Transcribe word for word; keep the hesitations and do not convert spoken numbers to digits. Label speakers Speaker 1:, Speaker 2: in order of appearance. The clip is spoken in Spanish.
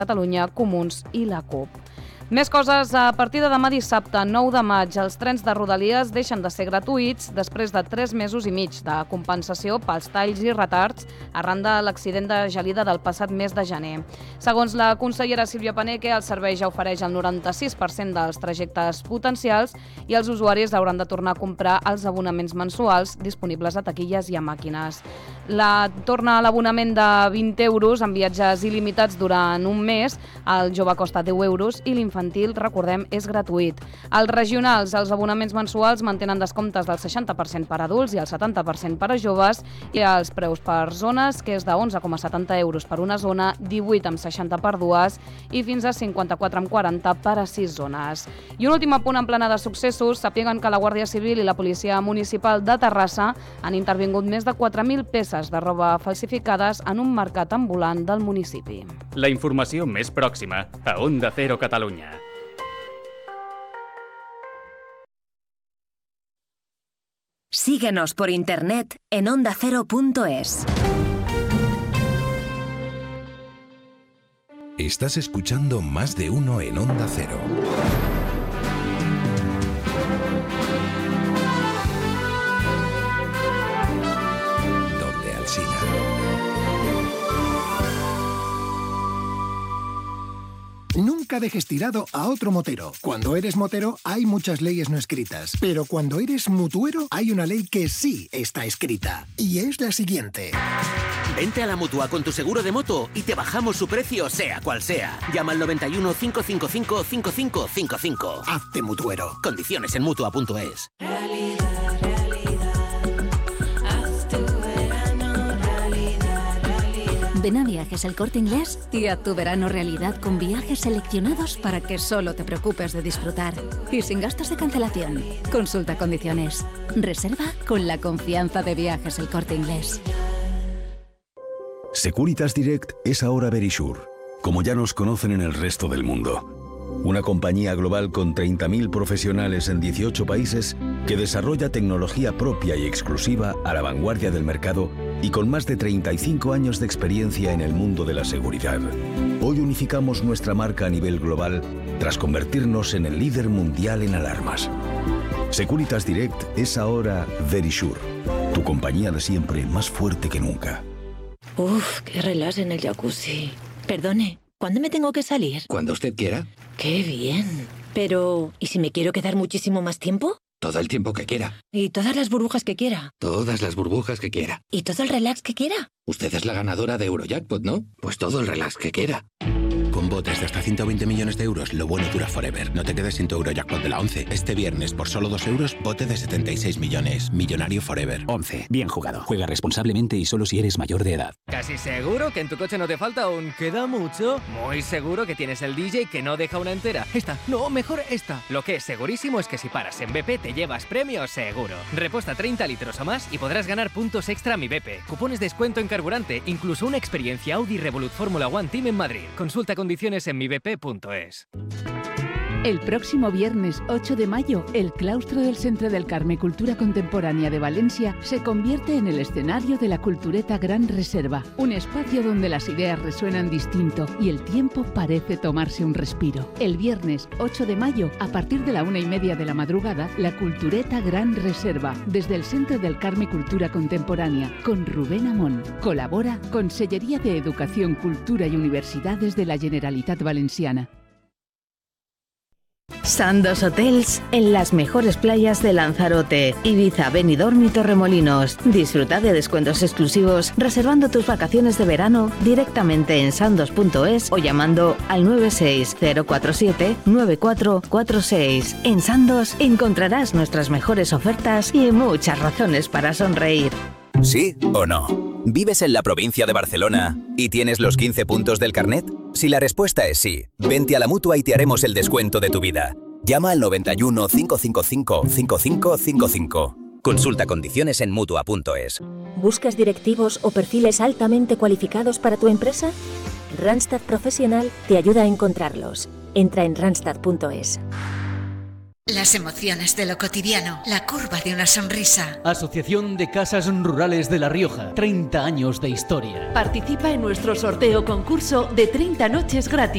Speaker 1: Catalunya, Comuns i la CUP. Més coses. A partir de demà dissabte, nou de maig, els trens de Rodalies deixen de ser gratuïts després de tres mesos i mig de compensació pels talls i retards arran de l'accident de gelida del passat mes de gener. Segons la consellera Sílvia Paneque, el servei ja ofereix el noranta-sis per cent dels trajectes potencials i els usuaris hauran de tornar a comprar els abonaments mensuals disponibles a taquilles i a màquines. La torna a l'abonament de vint euros en viatges il·limitats durant un mes, el jove costa deu euros i l'infantil, recordem, és gratuït. Els regionals, els abonaments mensuals mantenen descomptes del seixanta per cent per adults i el setanta per cent per a joves, i els preus per zones, que és de onze coma setanta euros per una zona, divuit coma seixanta per dues i fins a cinquanta-quatre coma quaranta per a sis zones. I un últim apunt en plana de successos. Sàpiguen que la Guàrdia Civil i la Policia Municipal de Terrassa han intervingut més de quatre mil peces de roba falsificades en un mercat ambulant del municipi.
Speaker 2: La informació més pròxima a Onda Cero Catalunya.
Speaker 3: Síguenos por internet en onda cero punto es.
Speaker 4: Estás escuchando Más de Uno en Onda Cero. Donde Alsina.
Speaker 5: Nunca dejes tirado a otro motero. Cuando eres motero hay muchas leyes no escritas, pero cuando eres mutuero hay una ley que sí está escrita, y es la siguiente.
Speaker 6: Vente a la Mutua con tu seguro de moto y te bajamos su precio sea cual sea. Llama al noventa y uno, cinco cinco cinco, cinco cinco cinco cinco.
Speaker 5: Hazte mutuero.
Speaker 6: Condiciones en mutua punto es.
Speaker 7: Ven a Viajes El Corte Inglés y haz tu verano realidad con viajes seleccionados para que solo te preocupes de disfrutar y sin gastos de cancelación. Consulta condiciones. Reserva con la confianza de Viajes El Corte Inglés.
Speaker 8: Securitas Direct es ahora Verisure, como ya nos conocen en el resto del mundo. Una compañía global con treinta mil profesionales en dieciocho países que desarrolla tecnología propia y exclusiva a la vanguardia del mercado y con más de treinta y cinco años de experiencia en el mundo de la seguridad. Hoy unificamos nuestra marca a nivel global tras convertirnos en el líder mundial en alarmas. Securitas Direct es ahora Verisure, tu compañía de siempre más fuerte que nunca.
Speaker 9: Uf, qué relax en el jacuzzi. Perdone, ¿cuándo me tengo que salir?
Speaker 10: Cuando usted quiera.
Speaker 9: ¡Qué bien! Pero, ¿y si me quiero quedar muchísimo más tiempo?
Speaker 10: Todo el tiempo que quiera.
Speaker 9: ¿Y todas las burbujas que quiera?
Speaker 10: Todas las burbujas que quiera.
Speaker 9: ¿Y todo el relax que quiera?
Speaker 10: Usted es la ganadora de Eurojackpot, ¿no? Pues todo el relax que quiera. Con botes de hasta ciento veinte millones de euros, lo bueno dura forever. No te quedes sin tu Eurojackpot de la once. Este viernes, por solo dos euros, bote de setenta y seis millones. Millonario forever.
Speaker 11: once. Bien jugado. Juega responsablemente y solo si eres mayor de edad.
Speaker 12: ¿Casi seguro que en tu coche no te falta un queda mucho? Muy seguro que tienes el D J que no deja una entera. Esta, no, mejor esta. Lo que es segurísimo es que si paras en B P te llevas premio seguro. Repuesta treinta litros o más y podrás ganar puntos extra a Mi B P. Cupones de descuento en carburante, incluso una experiencia Audi Revolut Fórmula One Team en Madrid. Consulta condiciones en mi b p punto es.
Speaker 13: El próximo viernes ocho de mayo, el claustro del Centre del Carme Cultura Contemporánea de Valencia se convierte en el escenario de la Cultureta Gran Reserva, un espacio donde las ideas resuenan distinto y el tiempo parece tomarse un respiro. El viernes ocho de mayo, a partir de la una y media de la madrugada, la Cultureta Gran Reserva, desde el Centre del Carme Cultura Contemporánea, con Rubén Amón. Colabora Consellería de Educación, Cultura y Universidades de la Generalitat Valenciana.
Speaker 14: Sandos Hotels, en las mejores playas de Lanzarote, Ibiza, Benidorm y Torremolinos. Disfruta de descuentos exclusivos reservando tus vacaciones de verano directamente en sandos punto es o llamando al nueve seis cero cuatro siete nueve cuatro cuatro seis. En Sandos encontrarás nuestras mejores ofertas y muchas razones para sonreír.
Speaker 15: ¿Sí o no? ¿Vives en la provincia de Barcelona y tienes los quince puntos del carnet? Si la respuesta es sí, vente a la Mutua y te haremos el descuento de tu vida. Llama al noventa y uno, cinco cinco cinco, cinco cinco cinco cinco. Consulta condiciones en mutua punto es.
Speaker 16: ¿Buscas directivos o perfiles altamente cualificados para tu empresa? Randstad Profesional te ayuda a encontrarlos. Entra en randstad punto es.
Speaker 17: Las emociones de lo cotidiano, la curva de una sonrisa.
Speaker 18: Asociación de Casas Rurales de La Rioja, treinta años de historia.
Speaker 19: Participa en nuestro sorteo concurso de treinta noches gratis.